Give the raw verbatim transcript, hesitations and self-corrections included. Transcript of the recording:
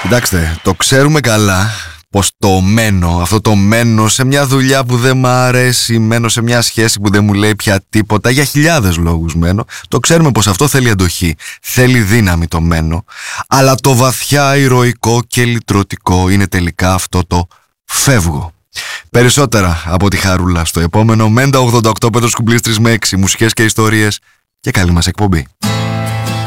Κοιτάξτε, το ξέρουμε καλά πως το μένω, αυτό το μένω σε μια δουλειά που δεν μ' αρέσει, μένω σε μια σχέση που δεν μου λέει πια τίποτα, για χιλιάδες λόγους μένω. Το ξέρουμε πως αυτό θέλει αντοχή, θέλει δύναμη το μένω, αλλά το βαθιά ηρωικό και λυτρωτικό είναι τελικά αυτό το φεύγω. Περισσότερα από τη Χαρούλα στο επόμενο Μέντα ογδόντα οκτώ, Πέτρος Κουμπλής τρεις με έξι, μουσικές και ιστορίες, και καλή μας εκπομπή.